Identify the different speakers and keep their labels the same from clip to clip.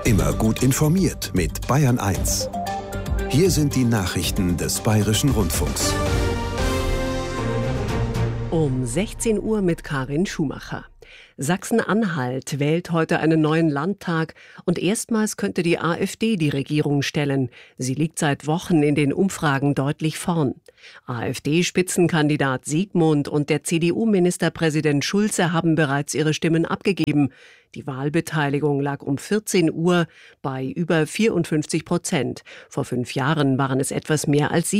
Speaker 1: Immer gut informiert mit Bayern 1. Hier sind die Nachrichten des Bayerischen Rundfunks.
Speaker 2: Um 16 Uhr mit Karin Schumacher. Sachsen-Anhalt wählt heute einen neuen Landtag und erstmals könnte die AfD die Regierung stellen. Sie liegt seit Wochen in den Umfragen deutlich vorn. AfD-Spitzenkandidat Siegmund und der CDU-Ministerpräsident Schulze haben bereits ihre Stimmen abgegeben. Die Wahlbeteiligung lag um 14 Uhr bei über 54%. Vor 5 Jahren waren es etwas mehr als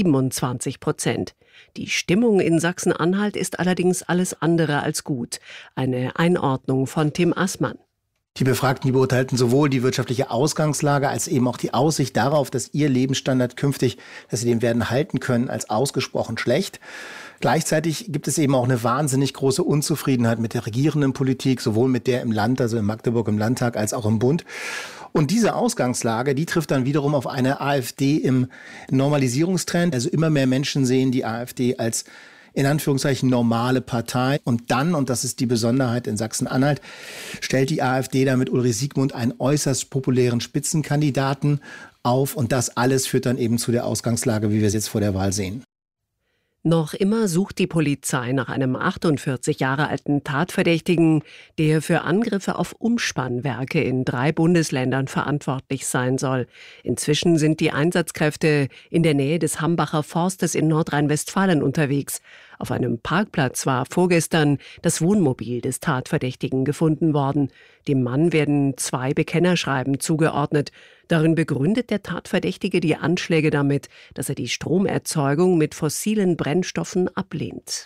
Speaker 2: 27%. Die Stimmung in Sachsen-Anhalt ist allerdings alles andere als gut. Eine Einordnung von Tim Assmann.
Speaker 3: Die Befragten, die beurteilten sowohl die wirtschaftliche Ausgangslage als eben auch die Aussicht darauf, dass ihr Lebensstandard künftig, dass sie den werden halten können, als ausgesprochen schlecht. Gleichzeitig gibt es eben auch eine wahnsinnig große Unzufriedenheit mit der regierenden Politik, sowohl mit der im Land, also in Magdeburg im Landtag, als auch im Bund. Und diese Ausgangslage, die trifft dann wiederum auf eine AfD im Normalisierungstrend. Also immer mehr Menschen sehen die AfD als in Anführungszeichen normale Partei. Und dann, und das ist die Besonderheit in Sachsen-Anhalt, stellt die AfD da mit Ulrich Siegmund einen äußerst populären Spitzenkandidaten auf. Und das alles führt dann eben zu der Ausgangslage, wie wir es jetzt vor der Wahl sehen.
Speaker 2: Noch immer sucht die Polizei nach einem 48 Jahre alten Tatverdächtigen, der für Angriffe auf Umspannwerke in 3 Bundesländern verantwortlich sein soll. Inzwischen sind die Einsatzkräfte in der Nähe des Hambacher Forstes in Nordrhein-Westfalen unterwegs. Auf einem Parkplatz war vorgestern das Wohnmobil des Tatverdächtigen gefunden worden. Dem Mann werden 2 Bekennerschreiben zugeordnet. Darin begründet der Tatverdächtige die Anschläge damit, dass er die Stromerzeugung mit fossilen Brennstoffen ablehnt.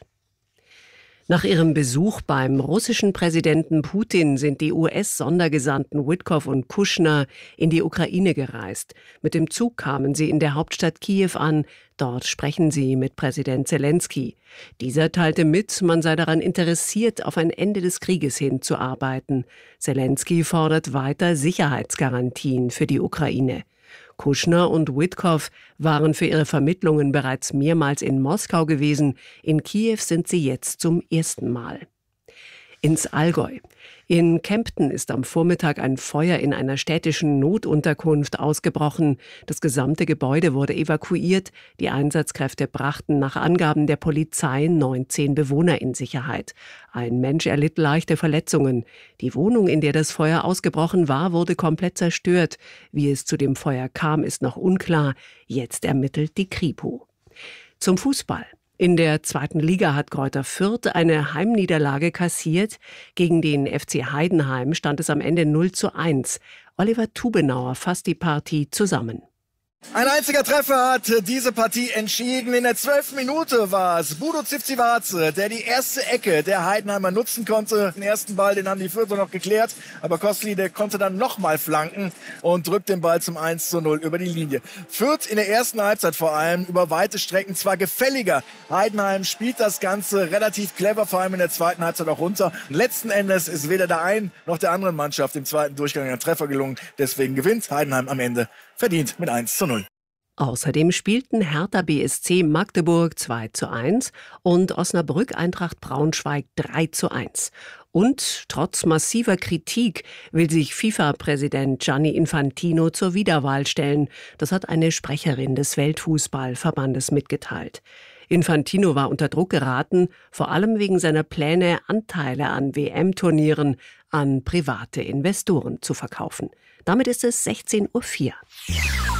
Speaker 2: Nach ihrem Besuch beim russischen Präsidenten Putin sind die US-Sondergesandten Witkow und Kushner in die Ukraine gereist. Mit dem Zug kamen sie in der Hauptstadt Kiew an. Dort sprechen sie mit Präsident Zelensky. Dieser teilte mit, man sei daran interessiert, auf ein Ende des Krieges hinzuarbeiten. Zelensky fordert weiter Sicherheitsgarantien für die Ukraine. Kushner und Witkow waren für ihre Vermittlungen bereits mehrmals in Moskau gewesen. In Kiew sind sie jetzt zum ersten Mal. Ins Allgäu. In Kempten ist am Vormittag ein Feuer in einer städtischen Notunterkunft ausgebrochen. Das gesamte Gebäude wurde evakuiert. Die Einsatzkräfte brachten nach Angaben der Polizei 19 Bewohner in Sicherheit. Ein Mensch erlitt leichte Verletzungen. Die Wohnung, in der das Feuer ausgebrochen war, wurde komplett zerstört. Wie es zu dem Feuer kam, ist noch unklar. Jetzt ermittelt die Kripo. Zum Fußball. In der 2. Liga hat Greuther Fürth eine Heimniederlage kassiert. Gegen den FC Heidenheim stand es am Ende 0:1. Oliver Tubenauer fasst die Partie zusammen.
Speaker 4: Ein einziger Treffer hat diese Partie entschieden. In der 12. Minute war es Budo Zivcivaze, der die erste Ecke der Heidenheimer nutzen konnte. Den ersten Ball, den haben die Fürther noch geklärt. Aber Kostli, der konnte dann nochmal flanken und drückt den Ball zum 1:0 über die Linie. Fürth in der ersten Halbzeit vor allem über weite Strecken zwar gefälliger. Heidenheim spielt das Ganze relativ clever, vor allem in der zweiten Halbzeit auch runter. Letzten Endes ist weder der einen noch der anderen Mannschaft im zweiten Durchgang ein Treffer gelungen. Deswegen gewinnt Heidenheim am Ende verdient mit 1:0.
Speaker 2: Außerdem spielten Hertha BSC Magdeburg 2:1 und Osnabrück Eintracht Braunschweig 3:1. Und trotz massiver Kritik will sich FIFA-Präsident Gianni Infantino zur Wiederwahl stellen. Das hat eine Sprecherin des Weltfußballverbandes mitgeteilt. Infantino war unter Druck geraten, vor allem wegen seiner Pläne, Anteile an WM-Turnieren an private Investoren zu verkaufen. Damit ist es 16:04 Uhr.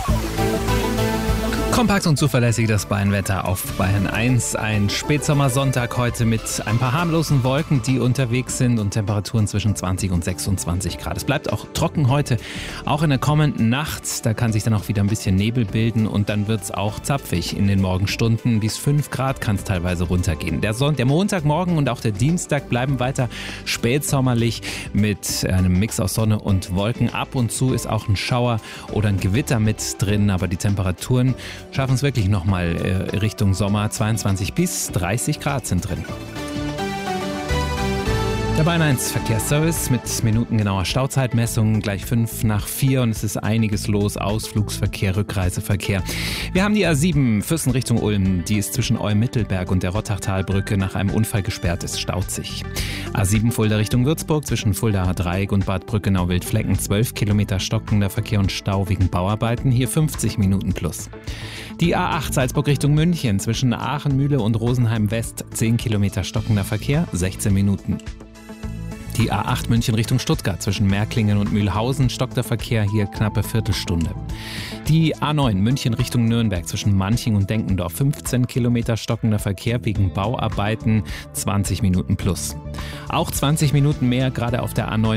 Speaker 5: Kompakt und zuverlässig das Bayernwetter auf Bayern 1. Ein Spätsommersonntag heute mit ein paar harmlosen Wolken, die unterwegs sind und Temperaturen zwischen 20 und 26 Grad. Es bleibt auch trocken heute, auch in der kommenden Nacht. Da kann sich dann auch wieder ein bisschen Nebel bilden und dann wird es auch zapfig in den Morgenstunden. Bis 5 Grad kann es teilweise runtergehen. Der Montagmorgen und auch der Dienstag bleiben weiter spätsommerlich mit einem Mix aus Sonne und Wolken. Ab und zu ist auch ein Schauer oder ein Gewitter mit drin, aber die Temperaturen schaffen es wirklich nochmal Richtung Sommer. 22 bis 30 Grad sind drin. Der Bayern 1 Verkehrsservice mit minutengenauer Stauzeitmessung, gleich 5:04 und es ist einiges los. Ausflugsverkehr, Rückreiseverkehr. Wir haben die A7 Füssen Richtung Ulm, die ist zwischen Olm-Mittelberg und der Rottachtalbrücke nach einem Unfall gesperrt, es staut sich. A7 Fulda Richtung Würzburg zwischen Fuldaer Dreieck und Bad Brückenau-Wildflecken 12 Kilometer stockender Verkehr und Stau wegen Bauarbeiten, hier 50 Minuten plus. Die A8 Salzburg Richtung München zwischen Aachen-Mühle und Rosenheim West 10 Kilometer stockender Verkehr, 16 Minuten. Die A8 München Richtung Stuttgart zwischen Märklingen und Mühlhausen stockt der Verkehr, hier knappe Viertelstunde. Die A9 München Richtung Nürnberg zwischen Manching und Denkendorf 15 Kilometer stockender Verkehr wegen Bauarbeiten, 20 Minuten plus. Auch 20 Minuten mehr gerade auf der A9